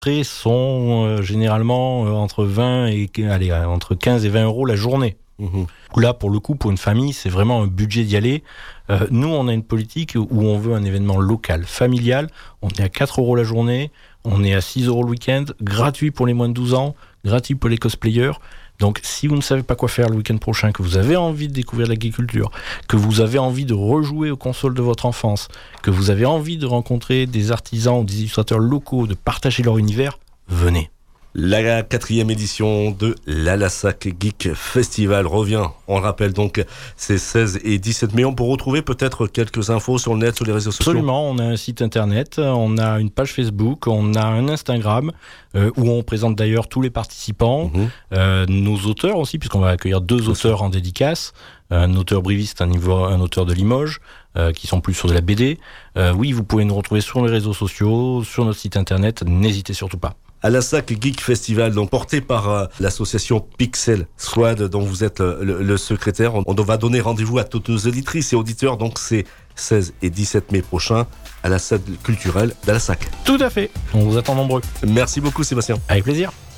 entrées sont généralement entre 15 et 20 euros la journée. Là, pour le coup, pour une famille, c'est vraiment un budget d'y aller. Nous, on a une politique où on veut un événement local, familial. On est à 4 euros la journée, on est à 6 euros le week-end, gratuit pour les moins de 12 ans, gratuit pour les cosplayers. Donc, si vous ne savez pas quoi faire le week-end prochain, que vous avez envie de découvrir l'agriculture, que vous avez envie de rejouer aux consoles de votre enfance, que vous avez envie de rencontrer des artisans ou des illustrateurs locaux, de partager leur univers, venez. La 4e édition de l'Alassac Geek Festival revient. On le rappelle donc, c'est 16 et 17 mai. On peut retrouver peut-être quelques infos sur le net, sur les réseaux sociaux. Absolument, on a un site internet, on a une page Facebook, on a un Instagram où on présente d'ailleurs tous les participants, nos auteurs aussi, puisqu'on va accueillir 2 auteurs en dédicace, un auteur briviste, un auteur de Limoges, qui sont plus sur de la BD. Oui, vous pouvez nous retrouver sur les réseaux sociaux, sur notre site internet, n'hésitez surtout pas. Alassac Geek Festival, donc porté par l'association Pixel Squad, dont vous êtes le secrétaire. On va donner rendez-vous à toutes nos auditrices et auditeurs, donc c'est 16 et 17 mai prochain à la salle culturelle d'Alassac. Tout à fait, on vous attend nombreux. Merci beaucoup Sébastien. Avec plaisir.